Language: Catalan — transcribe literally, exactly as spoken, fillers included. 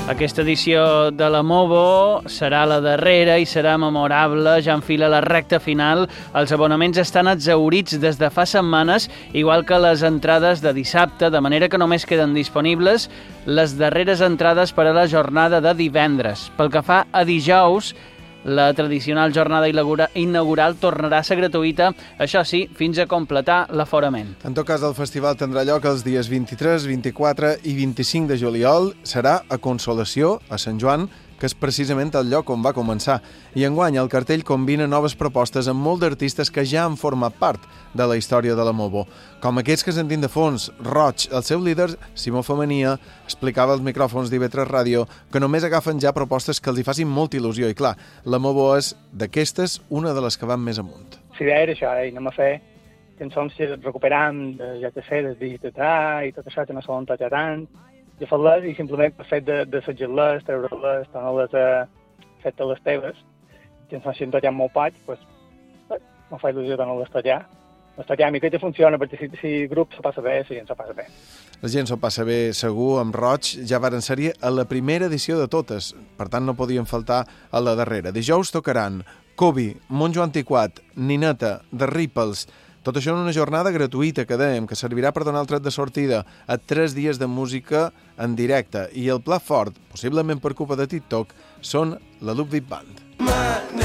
Aquesta edició de la Movo serà la darrera i serà memorable, ja enfila la recta final. Els abonaments estan exhaurits des de fa setmanes, igual que les entrades de dissabte, de manera que només queden disponibles les darreres entrades per a la jornada de divendres. Pel que fa a dijous, la tradicional jornada inaugural tornarà a ser gratuïta, això sí, fins a completar l'aforament. En tot cas, el festival tindrà lloc els dies vint-i-tres, vint-i-quatre i vint-i-cinc de juliol. Serà a Consolació, a Sant Joan, que és precisament el lloc on va començar. I enguany el cartell combina noves propostes amb molts d'artistes que ja han format part de la història de la Movo. Com aquests que sentim de fons, Roig, el seu líder, Simó Femenia, explicava als micròfons d'I V tres Ràdio que només agafen ja propostes que els hi facin molta il·lusió. I clar, la Movo és d'aquestes una de les que van més amunt. Si bé era això, eh? anem a fer cançons que recuperam, ja que sé, des de i tot això que no solen tocar tant, i fer-les i simplement per fet de, de segir-les, treure-les, tornar-les a fer-te les teves, que ens han tallat molt poc, doncs no fa il·lusió tornar-les a tallar. Les tallar miqueta funciona, perquè si, si el grup se passa bé, si gent se passa bé. La gent s'ho passa bé, segur. Amb Roig ja varen ser a la primera edició de totes, per tant no podien faltar a la darrera. Dijous tocaran Kobi, Montjo Antiquat, Nineta, The Ripples. Tot això en una jornada gratuïta, que dèiem, que servirà per donar el tret de sortida a tres dies de música en directe. I el plat fort, possiblement per culpa de TikTok, són la Ludwig Band.